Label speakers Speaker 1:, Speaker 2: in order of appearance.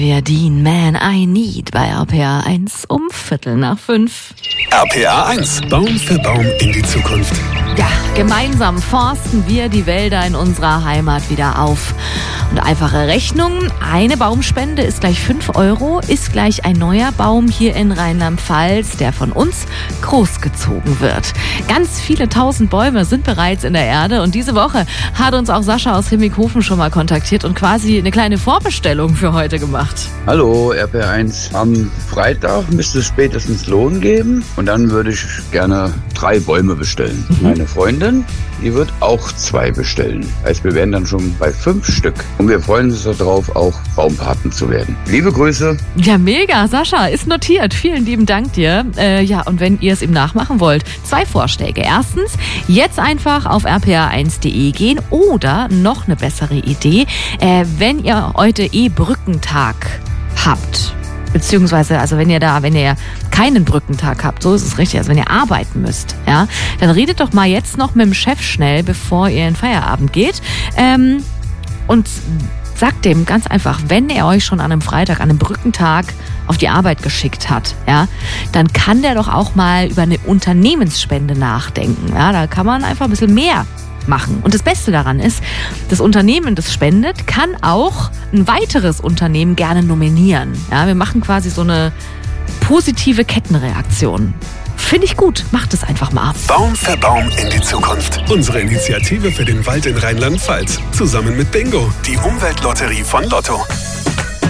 Speaker 1: Verdien Man I Need bei RPA 1 um 4:45.
Speaker 2: RPA 1, Baum für Baum in die Zukunft.
Speaker 1: Ja, gemeinsam forsten wir die Wälder in unserer Heimat wieder auf. Und einfache Rechnung, eine Baumspende ist gleich 5 €, ist gleich ein neuer Baum hier in Rheinland-Pfalz, der von uns großgezogen wird. Ganz viele tausend Bäume sind bereits in der Erde und diese Woche hat uns auch Sascha aus Himmighofen schon mal kontaktiert und quasi eine kleine Vorbestellung für heute gemacht.
Speaker 3: Hallo RPA1, am Freitag müsste es spätestens Lohn geben und dann würde ich gerne 3 Bäume bestellen. Meine Freundin, die wird auch 2 bestellen. Also wir wären dann schon bei 5 Stück. Und wir freuen uns darauf, auch Baumpaten zu werden. Liebe Grüße.
Speaker 1: Ja, mega, Sascha, ist notiert. Vielen lieben Dank dir. Ja, und wenn ihr es ihm nachmachen wollt, 2 Vorschläge. Erstens, jetzt einfach auf rpa1.de gehen oder noch eine bessere Idee, wenn ihr heute Brückentag habt. Beziehungsweise, also wenn ihr keinen Brückentag habt, so ist es richtig, also wenn ihr arbeiten müsst, ja, dann redet doch mal jetzt noch mit dem Chef schnell, bevor ihr in Feierabend geht, und sagt dem ganz einfach, wenn er euch schon an einem Freitag, an einem Brückentag auf die Arbeit geschickt hat, ja, dann kann der doch auch mal über eine Unternehmensspende nachdenken, ja, da kann man einfach ein bisschen mehr machen. Und das Beste daran ist, das Unternehmen, das spendet, kann auch ein weiteres Unternehmen gerne nominieren. Ja, wir machen quasi so eine positive Kettenreaktion. Finde ich gut. Macht es einfach mal.
Speaker 2: Baum für Baum in die Zukunft. Unsere Initiative für den Wald in Rheinland-Pfalz. Zusammen mit Bingo, die Umweltlotterie von Lotto.